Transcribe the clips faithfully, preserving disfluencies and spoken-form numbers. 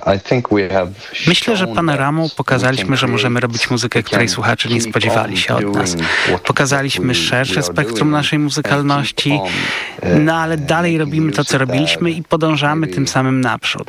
Myślę, że panoramą pokazaliśmy, że możemy robić muzykę, której słuchacze nie spodziewali się od nas. Pokazaliśmy szersze spektrum naszej muzykalności, no ale dalej robimy to, co robiliśmy i podążamy tym samym naprzód.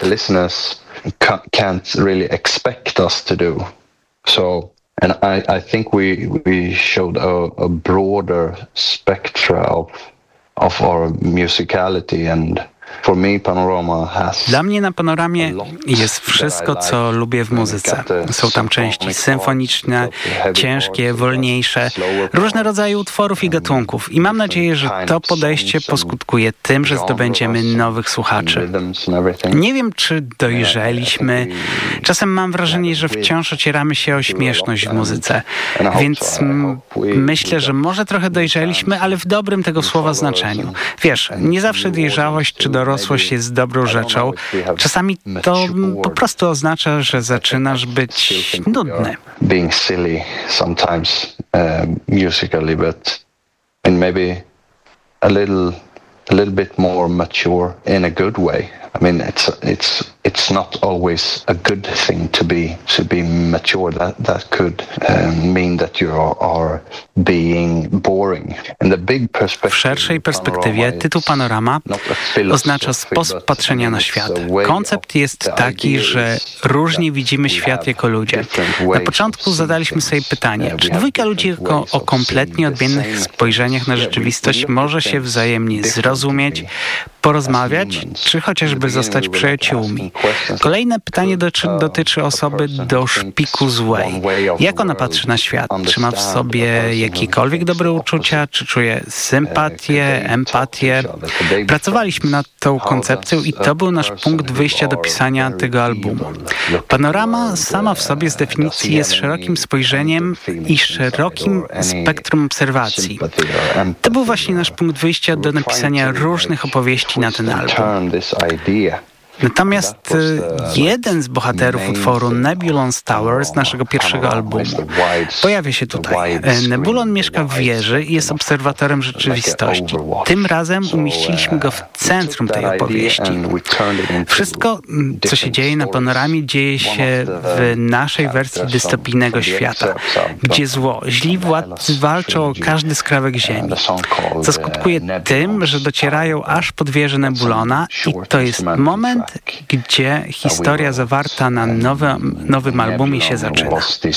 Can't really expect us to do. So, and I, I think we we showed a, a broader spectra of of our musicality, and for me Panorama has. Dla mnie na Panoramie jest wszystko, co lubię w muzyce. Są tam części symfoniczne, ciężkie, wolniejsze, różne rodzaje utworów i gatunków. I mam nadzieję, że to podejście poskutkuje tym, że zdobędziemy nowych słuchaczy. Nie wiem, czy dojrzeliśmy. Czasem mam wrażenie, że wciąż ocieramy się o śmieszność w muzyce. Więc m- myślę, że może trochę dojrzeliśmy, ale w dobrym tego słowa znaczeniu. Wiesz, nie zawsze dojrzałość czy dorosłość jest dobrą rzeczą. Czasami to po prostu oznacza, że zaczynasz być nudny. Being silly sometimes uh, musically, but and maybe a little a little bit more mature in a good way. I mean, it's it's it's not always a good thing to be to be mature. That that could um, mean that you are being boring. In the big perspective, w szerszej perspektywie tytuł Panorama oznacza sposób patrzenia na świat. Koncept jest taki, że różnie widzimy świat jako ludzie. Na początku zadaliśmy sobie pytanie, czy dwójka ludzi o, o kompletnie odmiennych spojrzeniach na rzeczywistość może się wzajemnie zrozumieć, porozmawiać, czy chociażby zostać przyjaciółmi. Kolejne pytanie dotyczy, dotyczy osoby do szpiku złej. Jak ona patrzy na świat? Czy ma w sobie jakiekolwiek dobre uczucia? Czy czuje sympatię, empatię? Pracowaliśmy nad tą koncepcją i to był nasz punkt wyjścia do pisania tego albumu. Panorama sama w sobie z definicji jest szerokim spojrzeniem i szerokim spektrum obserwacji. To był właśnie nasz punkt wyjścia do napisania różnych opowieści na ten album. Natomiast jeden z bohaterów utworu Nebulon's Tower z naszego pierwszego albumu pojawia się tutaj. Nebulon mieszka w wieży i jest obserwatorem rzeczywistości. Tym razem umieściliśmy go w centrum tej opowieści. Wszystko, co się dzieje na Panoramie, dzieje się w naszej wersji dystopijnego świata, gdzie zło, źli władcy walczą o każdy skrawek ziemi. Co skutkuje tym, że docierają aż pod wieżę Nebulona i to jest moment, gdzie historia zawarta na nowym, nowym albumie się zaczyna.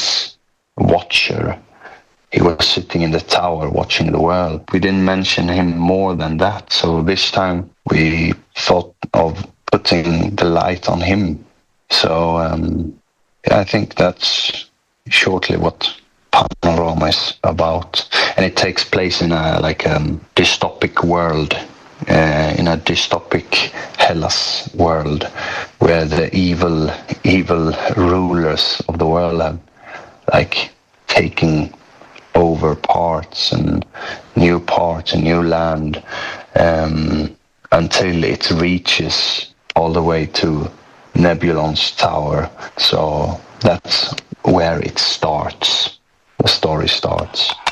He was sitting in the tower watching the world. We didn't mention him more than that, so this time we thought of putting the light on him. So um, I think that's shortly what Panorama is about, and it takes place in a like a dystopic world. Uh, in a dystopic Hellas world where the evil evil rulers of the world have like taken over parts and new parts and new land um, until it reaches all the way to Nebulon's Tower. So that's where it starts. The story starts.